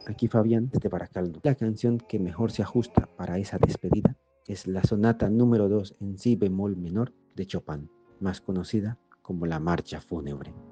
Aquí Fabián desde Baracaldo. La canción que mejor se ajusta para esa despedida es la sonata número 2 en si bemol menor de Chopin, más conocida como la Marcha Fúnebre.